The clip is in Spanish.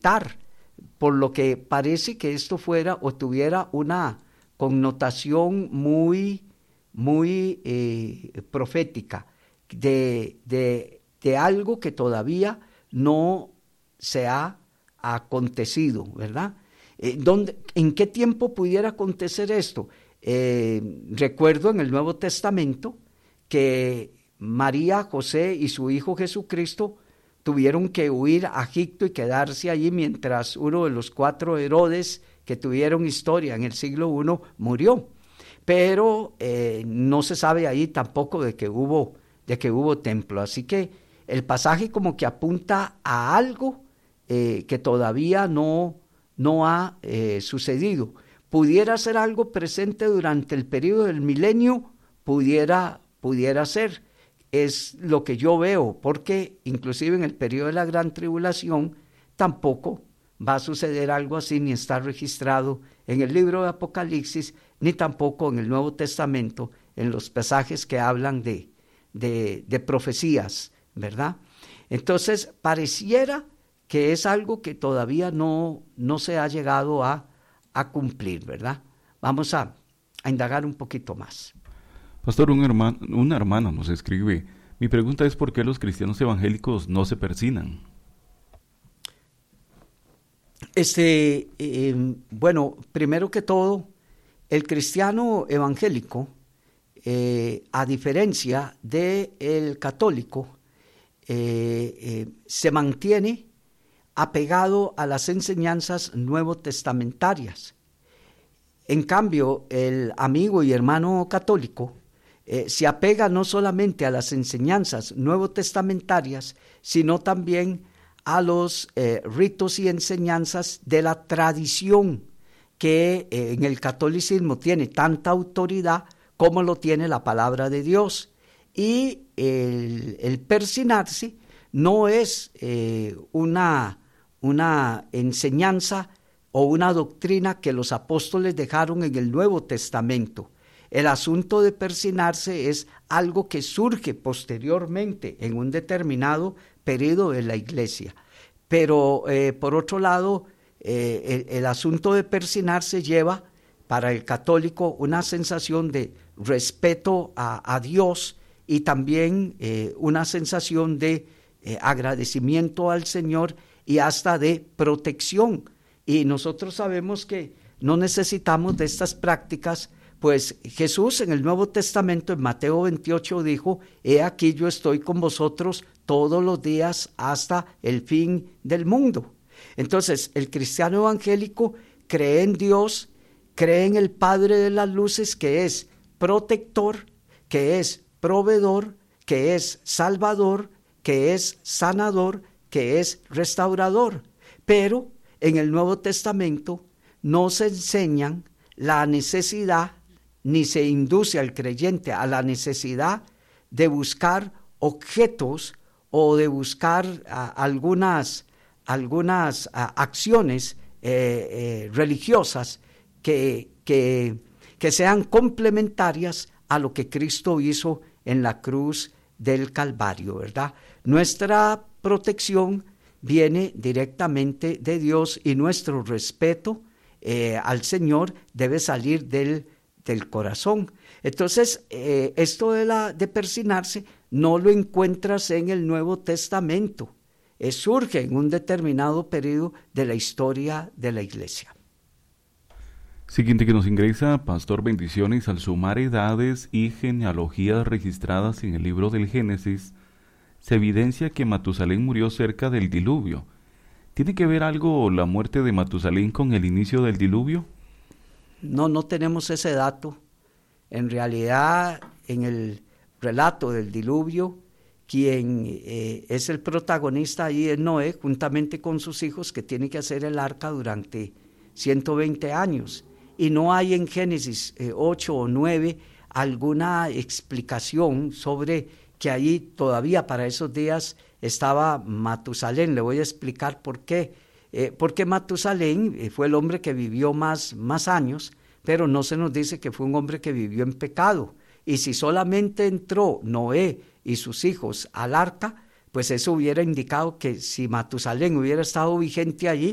evitar, por lo que parece que esto fuera o tuviera una connotación muy profética de algo que todavía no se ha acontecido, ¿verdad? ¿En qué tiempo pudiera acontecer esto? Recuerdo en el Nuevo Testamento que María, José y su hijo Jesucristo tuvieron que huir a Egipto y quedarse allí mientras uno de los 4 Herodes que tuvieron historia en el siglo I murió. Pero no se sabe ahí tampoco de que hubo templo. Así que el pasaje como que apunta a algo que todavía no ha sucedido. Pudiera ser algo presente durante el periodo del milenio, pudiera ser. Es lo que yo veo, porque inclusive en el periodo de la gran tribulación tampoco va a suceder algo así, ni está registrado en el libro de Apocalipsis, ni tampoco en el Nuevo Testamento, en los pasajes que hablan de profecías, ¿verdad? Entonces, pareciera que es algo que todavía no se ha llegado a cumplir, ¿verdad? Vamos a indagar un poquito más. Pastor, una hermana nos escribe, mi pregunta es ¿por qué los cristianos evangélicos no se persignan? Bueno, primero que todo, el cristiano evangélico, a diferencia del católico, se mantiene apegado a las enseñanzas nuevotestamentarias. En cambio, el amigo y hermano católico se apega no solamente a las enseñanzas nuevotestamentarias, sino también a los ritos y enseñanzas de la tradición, que en el catolicismo tiene tanta autoridad como lo tiene la palabra de Dios. Y el persignarse no es una enseñanza o una doctrina que los apóstoles dejaron en el Nuevo Testamento. El asunto de persignarse es algo que surge posteriormente en un determinado periodo de la iglesia. Pero por otro lado, el asunto de persignarse lleva para el católico una sensación de respeto a Dios y también una sensación de agradecimiento al Señor y hasta de protección. Y nosotros sabemos que no necesitamos de estas prácticas, pues Jesús en el Nuevo Testamento, en Mateo 28, dijo, he aquí yo estoy con vosotros todos los días hasta el fin del mundo. Entonces, el cristiano evangélico cree en Dios, cree en el Padre de las luces, que es protector, que es proveedor, que es salvador, que es sanador, que es restaurador. Pero en el Nuevo Testamento no se enseñan la necesidad, ni se induce al creyente a la necesidad de buscar objetos o de buscar algunas acciones religiosas que sean complementarias a lo que Cristo hizo en la cruz del Calvario, ¿verdad? Nuestra protección viene directamente de Dios y nuestro respeto al Señor debe salir del corazón. Entonces, esto de persignarse no lo encuentras en el Nuevo Testamento. Surge en un determinado periodo de la historia de la iglesia. Siguiente que nos ingresa, Pastor, bendiciones. Al sumar edades y genealogías registradas en el libro del Génesis, se evidencia que Matusalén murió cerca del diluvio. ¿Tiene que ver algo la muerte de Matusalén con el inicio del diluvio? No tenemos ese dato. En realidad, en el relato del diluvio, quien es el protagonista ahí es Noé, juntamente con sus hijos, que tiene que hacer el arca durante 120 años. Y no hay en Génesis 8 o 9 alguna explicación sobre que allí todavía para esos días estaba Matusalén. Le voy a explicar por qué. Porque Matusalén fue el hombre que vivió más años, pero no se nos dice que fue un hombre que vivió en pecado. Y si solamente entró Noé y sus hijos al arca, pues eso hubiera indicado que si Matusalén hubiera estado vigente allí,